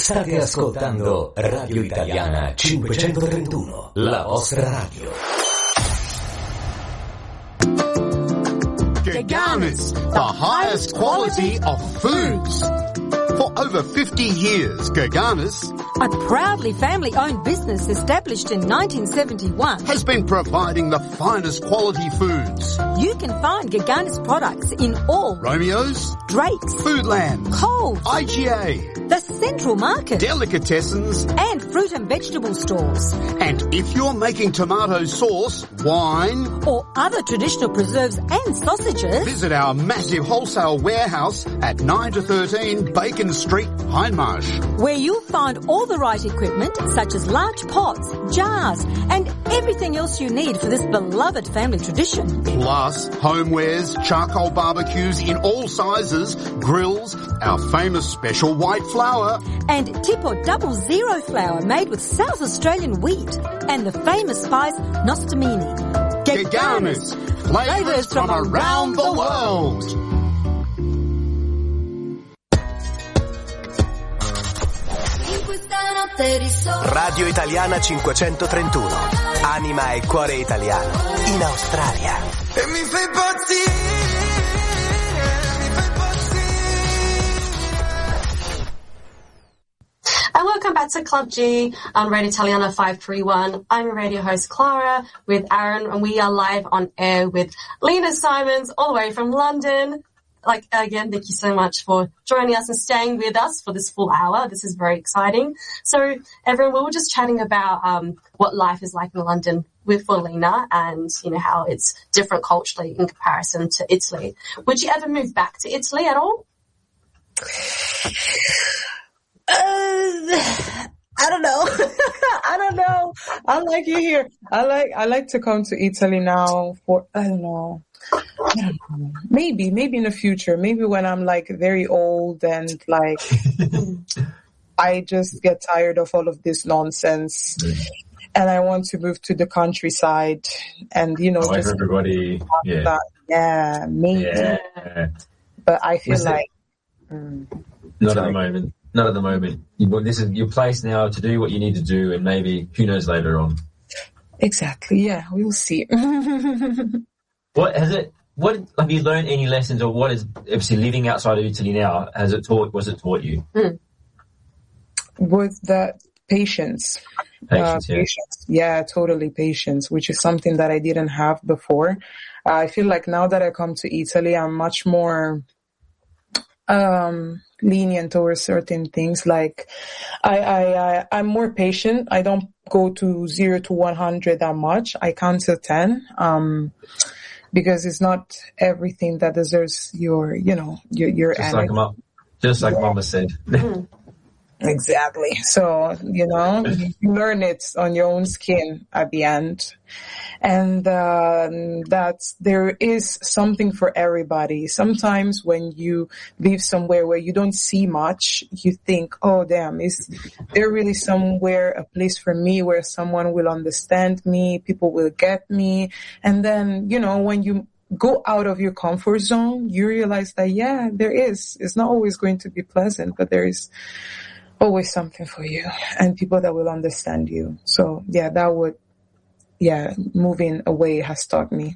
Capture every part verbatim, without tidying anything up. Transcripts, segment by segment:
State ascoltando Radio Italiana cinquecentotrentuno, la vostra radio. Gaganas, the highest quality of foods. For over fifty years, Gaganas, a proudly family-owned business established in nineteen seventy-one, has been providing the finest quality foods. You can find Gaganas products in all Romeo's, Drake's, Foodland, Coles, I G A, the Central Market, Delicatessens, and fruit and vegetable stores. And if you're making tomato sauce, wine, or other traditional preserves and sausages, visit our massive wholesale warehouse at nine to thirteen Bacon Street, Hindmarsh, where you'll find all the right equipment such as large pots, jars, and everything else you need for this beloved family tradition. Plus homewares, charcoal barbecues in all sizes, grills, our famous special white flour, and tip or double zero flour made with South Australian wheat, and the famous spice Nostamini. Gaganas, flavours from around the world. Radio Italiana cinquecentotrentuno, anima e cuore italiano, in Australia. E mi fai impazzire, mi fai impazzire. And welcome back to Club G on Radio Italiana five three one. I'm your radio host Clara with Aaron, and we are live on air with Lena Simons all the way from London. Like, again, thank you so much for joining us and staying with us for this full hour. This is very exciting. So, everyone, we were just chatting about um, what life is like in London with for Lena, and, you know, how it's different culturally in comparison to Italy. Would you ever move back to Italy at all? Uh, I don't know. I don't know. I like you here. I like, I like to come to Italy now for, I don't know. I don't know. Maybe, maybe in the future, maybe when I'm like very old and like, I just get tired of all of this nonsense and I want to move to the countryside and, you know, oh, just everybody, yeah. That. yeah, maybe. Yeah. But I feel Was like, mm, not at the moment. Not at the moment. You, this is your place now to do what you need to do, and maybe who knows later on. Exactly. Yeah, we'll see. What has it? What have you learned? Any lessons, or what is obviously living outside of Italy now? Has it taught? Was it taught you? Mm. With that patience, patience, uh, yeah. patience, yeah, totally patience, which is something that I didn't have before. Uh, I feel like now that I come to Italy, I'm much more um lenient towards certain things. Like I, I, I, I'm more patient. I don't go to zero to one hundred that much. I count to ten, um, because it's not everything that deserves your, you know, your, your just energy. Like mom, just like yeah. Mama said. Exactly. So, you know, you learn it on your own skin at the end. And uh, that's, there is something for everybody. Sometimes when you live somewhere where you don't see much, you think, oh, damn, is there really somewhere, a place for me where someone will understand me, people will get me? And then, you know, when you go out of your comfort zone, you realize that, yeah, there is. It's not always going to be pleasant, but there is always something for you and people that will understand you. So yeah, that would, yeah, moving away has taught me.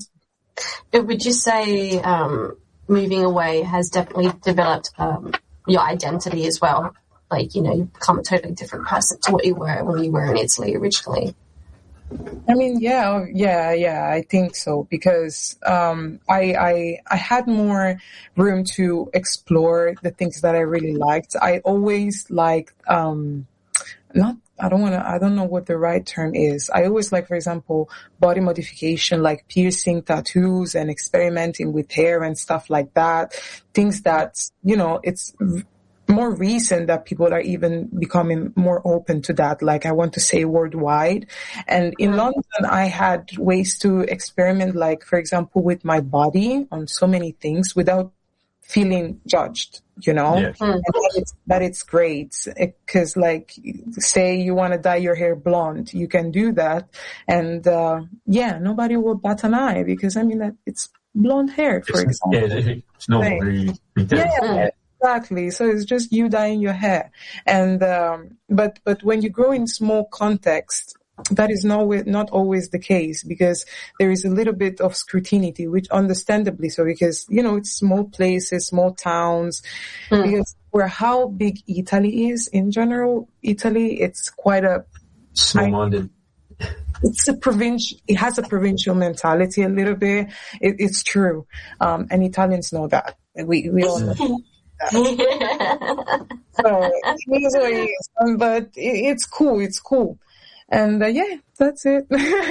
Would you say um, moving away has definitely developed um, your identity as well? Like, you know, you've become a totally different person to what you were when you were in Italy originally. I mean, yeah, yeah, yeah, I think so, because um I I I had more room to explore the things that I really liked. I always liked um not I don't want to, I don't know what the right term is. I always like, for example, body modification, like piercing, tattoos, and experimenting with hair and stuff like that. Things that, you know, it's more recent that people are even becoming more open to that. Like, I want to say worldwide. And in London, I had ways to experiment, like, for example, with my body on so many things without feeling judged, you know, yes. And that it's, that it's great because, like, say you want to dye your hair blonde, you can do that. And, uh, yeah, nobody will bat an eye because, I mean, that it's blonde hair, for it's, example. Yeah, it's normal. Right. Very, very yeah. Exactly. So it's just you dyeing your hair. And, um, but, but when you grow in small context, that is not, not always the case because there is a little bit of scrutiny, which understandably so because, you know, it's small places, small towns, mm. because for how big Italy is in general, Italy, it's quite a small-minded. I, it's a provincial, it has a provincial mentality a little bit. It, it's true. Um, and Italians know that. We, we all know that. So, it is what it is. Um, but it, it's cool. It's cool. And, uh, yeah, that's it.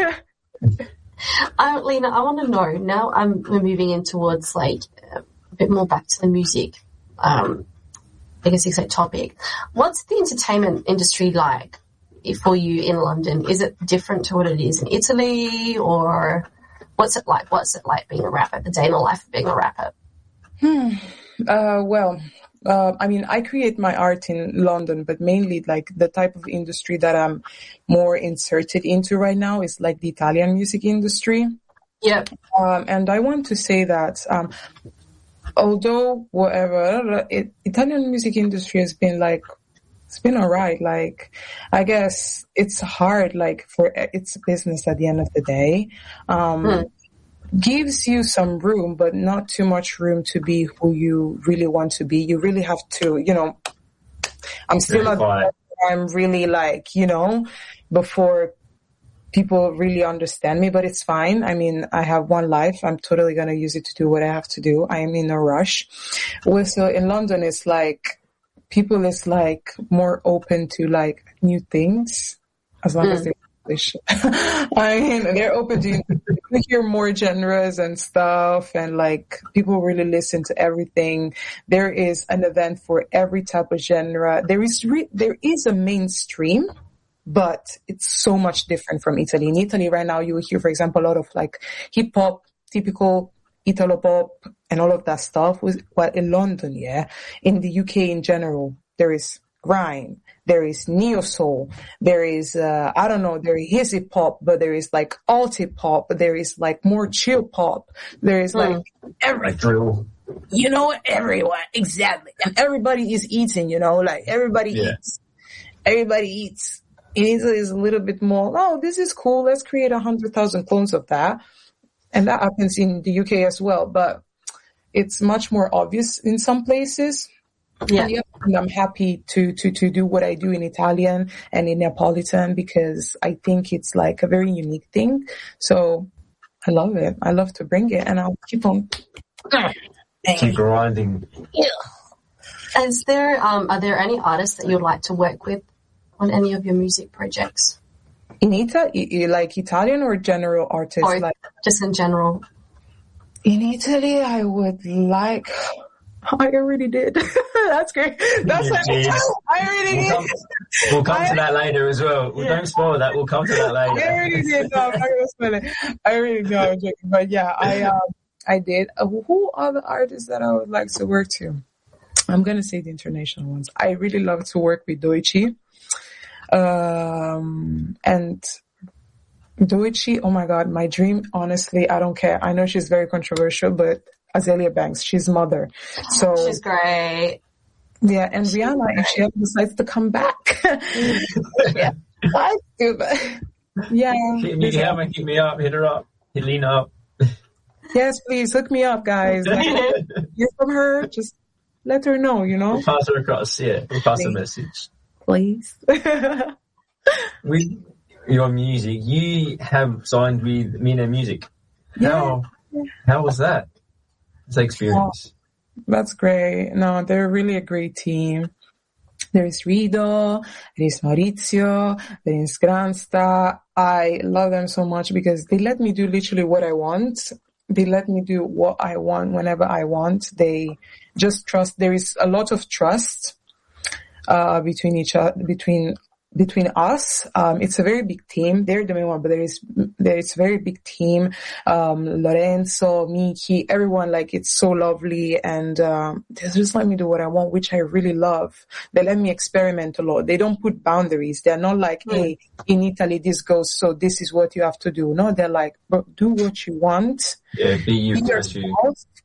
uh, Lena, I want to know, now I'm, we're moving in towards, like, a bit more back to the music, um, I guess it's like topic. What's the entertainment industry like for you in London? Is it different to what it is in Italy, or what's it like? What's it like being a rapper, the day in the life of being a rapper? Hmm. Uh, well, uh, I mean, I create my art in London, but mainly like the type of industry that I'm more inserted into right now is like the Italian music industry. Yep. Um, and I want to say that, um, although whatever, it, Italian music industry has been like, it's been alright. Like, I guess it's hard, like for, it's a business at the end of the day. Um, hmm. Gives you some room, but not too much room to be who you really want to be. You really have to, you know, I'm still not, I'm really like, you know, before people really understand me, but it's fine. I mean, I have one life. I'm totally going to use it to do what I have to do. I am in a rush. Well, so in London, it's like, people is like more open to like new things as long mm. as they're I mean, they're open to hear more genres and stuff, and like people really listen to everything. There is an event for every type of genre. There is re- there is a mainstream, but it's so much different from Italy. In Italy right now, you will hear, for example, a lot of like hip hop, typical Italo pop, and all of that stuff. Well, in London, yeah, in the U K in general, there is grime. There is neo soul. There is, uh, I don't know, there is hizzy pop, but there is like alti pop. There is like more chill pop. There is like mm. everything. You know, everyone. Exactly. And everybody is eating, you know, like everybody yeah. eats. Everybody eats. In Italy is a little bit more, oh, this is cool. Let's create a hundred thousand clones of that. And that happens in the U K as well, but it's much more obvious in some places. Yeah. And I'm happy to, to, to do what I do in Italian and in Neapolitan because I think it's like a very unique thing. So I love it. I love to bring it and I'll keep on. Keep grinding. Yeah. Is there, um, are there any artists that you'd like to work with on any of your music projects? In Italy, like Italian or general artists? Or like just in general? In Italy, I would like... I already did. That's great. That's what I, I already we'll did. Come, we'll come I, to that later as well. We yeah. Don't spoil that. We'll come to that later. I already did. No, I'm not gonna spoil it. I already know. I'm joking. But yeah, I um, I did. Uh, who are the artists that I would like to work to? I'm gonna say the international ones. I really love to work with Doechii. Um, and Doechii. Oh my God, my dream. Honestly, I don't care. I know she's very controversial, but Azealia Banks, she's mother. So she's great. Yeah, and she's Rihanna, great. If she ever decides to come back. yeah. I do, but yeah. Hit me, hit me up, hit her up, hit Lena up. Yes, please, hook me up, guys. Like, hear from her, just let her know, you know? We'll pass her across, yeah. We'll pass please. a message. Please. With your music, you have signed with Mina Music. How, yeah. how was that? The experience. Oh, that's great. No, they're really a great team. There is Rido, there is Maurizio, there is Gransta. I love them so much because they let me do literally what I want. They let me do what I want whenever I want. They just trust. There is a lot of trust uh between each other, between between us. Um, it's a very big team. They're the main one, but there is, there is a very big team. Um, Lorenzo, Miki, everyone, like, it's so lovely. And, um, they just let me do what I want, which I really love. They let me experiment a lot. They don't put boundaries. They're not like, mm. hey, in Italy, this goes, so this is what you have to do. No, they're like, bro, do what you want. Yeah, be you. Be yourself.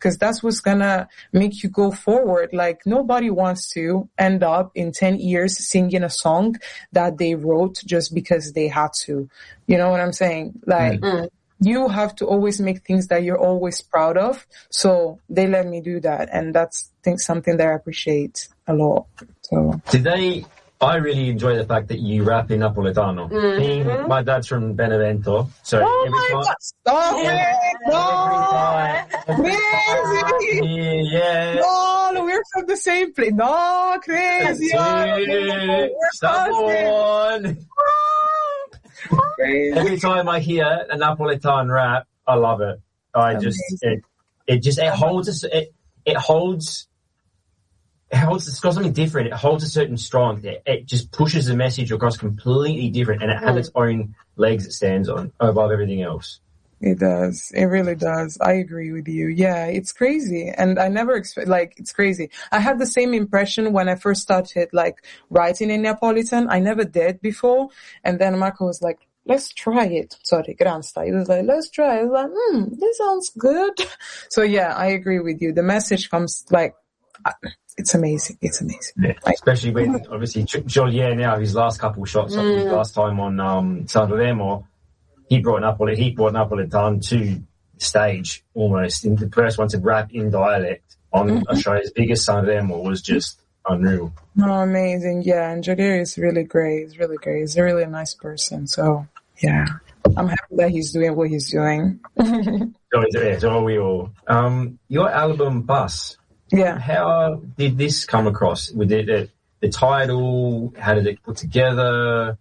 because that's what's gonna make you go forward. Like, nobody wants to end up in ten years singing a song that they wrote just because they had to. You know what I'm saying? Like, mm. you have to always make things that you're always proud of. So they let me do that. And that's, I think, something that I appreciate a lot. So did they, I really enjoy the fact that you rap in Napoletano. Mm-hmm. Being, my dad's from Benevento. So oh every my time, God. Stop every, it. No. Crazy. Yeah. No, we're from the same place. No, crazy. Yeah. Someone. Every time I hear a Napoletan rap, I love it. I just, it, it just, it holds, a, it, it holds, it holds, it's got something different. It holds a certain strength. It, it just pushes the message across completely different, and it has its own legs it stands on above everything else. It does. It really does. I agree with you. Yeah, it's crazy. And I never expect, like, it's crazy. I had the same impression when I first started, like, writing in Neapolitan. I never did before. And then Marco was like, let's try it. Sorry, Gransta. He was like, let's try it. I was like, hmm, this sounds good. So yeah, I agree with you. The message comes, like, it's amazing. It's amazing. Yeah, especially when, obviously, Joliet now, his last couple of shots, mm. his last time on, um, Sanremo, He brought Napoli, he brought Napoletan to stage almost. And the first one to rap in dialect on mm-hmm. a show as big as Sanremo was just unreal. Oh, amazing. Yeah, and Joliet is really great. He's really great. He's a really nice person. So, yeah, I'm happy that he's doing what he's doing. so, yeah, so are we all. Um, your album, Bus. Yeah. How did this come across? With it, the, the title, how did it put together?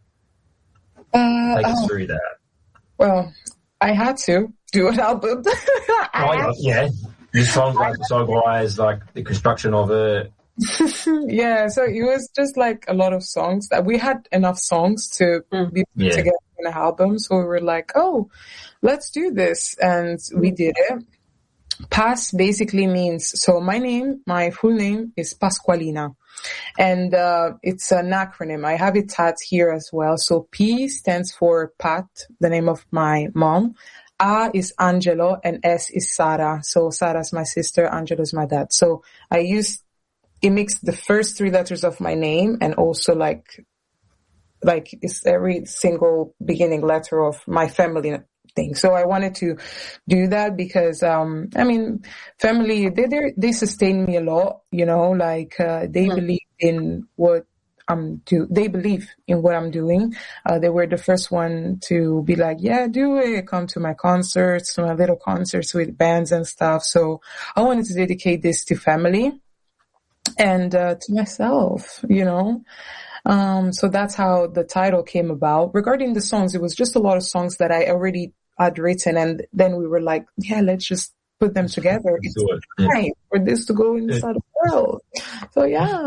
Uh, Take us oh. through that. Well, I had to do an album. oh, yeah. The song, like, the song-wise, like, the construction of it. Yeah, so it was just, like, a lot of songs. That we had enough songs to mm. be put yeah. together in an album, so we were like, oh, let's do this. And we did it. Pas basically means, so my name, my full name is Pasqualina. And uh it's an acronym. I have it tagged here as well. So P stands for Pat, the name of my mom. A is Angelo, and S is Sara. So Sara's my sister, Angelo's my dad. So I use, it makes the first three letters of my name, and also like, like it's every single beginning letter of my family thing. So I wanted to do that because, um, I mean, family, they, they, they sustain me a lot, you know, like, uh, they mm-hmm. believe in what I'm do, they believe in what I'm doing. Uh, they were the first one to be like, yeah, do it. Come to my concerts, to my little concerts with bands and stuff. So I wanted to dedicate this to family and, uh, to myself, you know. Um, so that's how the title came about. Regarding the songs, it was just a lot of songs that I already had written, and then we were like, yeah, let's just put them together. It's time yeah. for this to go inside the world. So yeah.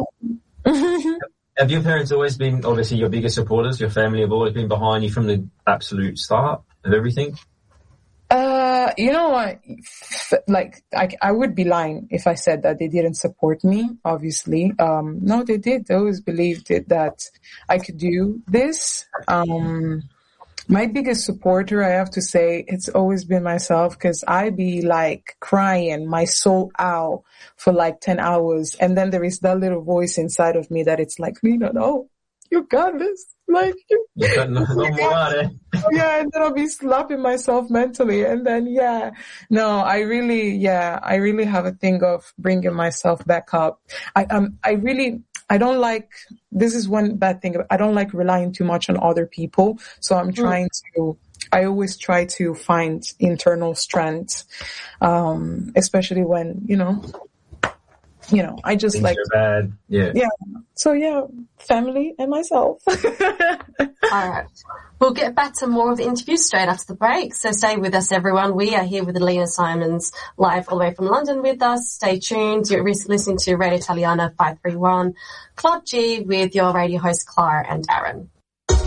Have your parents always been, obviously, your biggest supporters? Your family have always been behind you from the absolute start of everything? Uh, you know what? Like, I, I would be lying if I said that they didn't support me, obviously. Um, no, they did. They always believed it, that I could do this. Um, my biggest supporter, I have to say, it's always been myself, because I be like crying my soul out for like ten hours. And then there is that little voice inside of me that it's like, Lina, no, you got this. Like, you, you got no, no more, eh? Yeah, and then I'll be slapping myself mentally. And then, yeah, no, I really, yeah, I really have a thing of bringing myself back up. I, um, I really, I don't like, this is one bad thing. I don't like relying too much on other people. So I'm trying to, I always try to find internal strength, um, especially when, you know, you know, I just Things like, are bad. Yeah. Yeah. So yeah, family and myself. All right. We'll get back to more of the interview straight after the break. So stay with us, everyone. We are here with Alina Simons, live all the way from London with us. Stay tuned. You're listening to Radio Italiana five three one, Club G, with your radio host, Clara and Darren.